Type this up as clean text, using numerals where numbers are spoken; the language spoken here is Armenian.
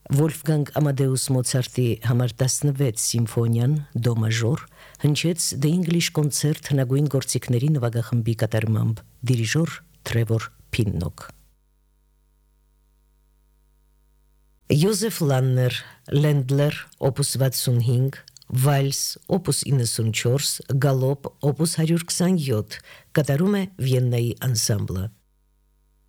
Վոլֆգանգ Ամադեուս Մոցարտի համար 16 սիմֆոնիան դո մաժոր հնչեց The English Concert հնագույն գործիքների նվագախմբի կատարմամբ դիրիժոր Թրևոր Փիննոկ Յոզեֆ Լաններ Լենդլեր օպուս 65 Վալս օպուս 94 Գալոպ օպուս 127 կատարում է Վիեննայի անսամբլը